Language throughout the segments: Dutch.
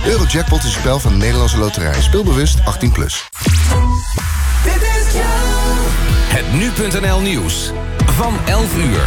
Eurojackpot is een spel van de Nederlandse Loterij. Speelbewust 18+. Het Nu.nl nieuws van 11 uur.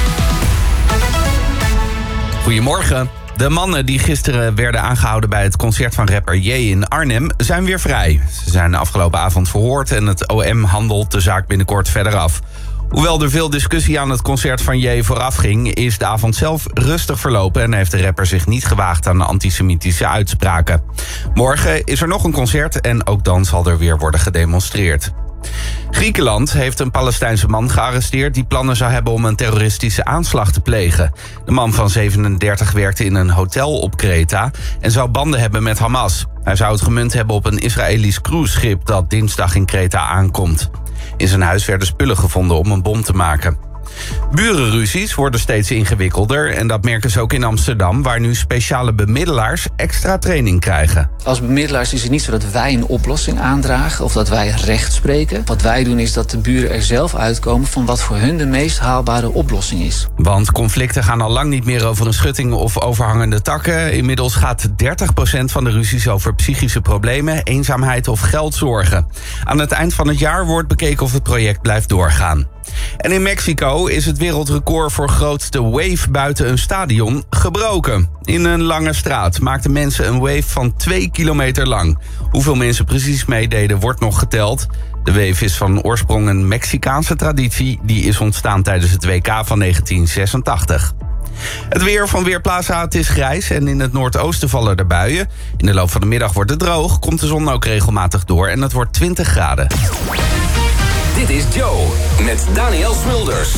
Goedemorgen. De mannen die gisteren werden aangehouden bij het concert van rapper J in Arnhem zijn weer vrij. Ze zijn de afgelopen avond verhoord en het OM handelt de zaak binnenkort verder af. Hoewel er veel discussie aan het concert van J vooraf ging, is de avond zelf rustig verlopen en heeft de rapper zich niet gewaagd aan antisemitische uitspraken. Morgen is er nog een concert en ook dan zal er weer worden gedemonstreerd. Griekenland heeft een Palestijnse man gearresteerd die plannen zou hebben om een terroristische aanslag te plegen. De man van 37 werkte in een hotel op Kreta en zou banden hebben met Hamas. Hij zou het gemunt hebben op een Israëlisch cruiseschip dat dinsdag in Kreta aankomt. In zijn huis werden spullen gevonden om een bom te maken. Burenruzies worden steeds ingewikkelder en dat merken ze ook in Amsterdam, waar nu speciale bemiddelaars extra training krijgen. Als bemiddelaars is het niet zo dat wij een oplossing aandragen of dat wij recht spreken. Wat wij doen is dat de buren er zelf uitkomen van wat voor hun de meest haalbare oplossing is. Want conflicten gaan al lang niet meer over een schutting of overhangende takken. Inmiddels gaat 30% van de ruzies over psychische problemen, eenzaamheid of geldzorgen. Aan het eind van het jaar wordt bekeken of het project blijft doorgaan. En in Mexico is het wereldrecord voor grootste wave buiten een stadion gebroken. In een lange straat maakten mensen een wave van 2 kilometer lang. Hoeveel mensen precies meededen wordt nog geteld. De wave is van oorsprong een Mexicaanse traditie. Die is ontstaan tijdens het WK van 1986. Het weer van Weerplaza, het is grijs en in het noordoosten vallen er buien. In de loop van de middag wordt het droog, komt de zon ook regelmatig door en het wordt 20 graden. Dit is Joe met Daniel Smulders.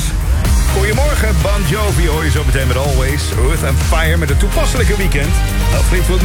Goedemorgen, Bon Jovi hoor je zo meteen met Always. Earth and Fire met een toepasselijke weekend. Dat Fleetwood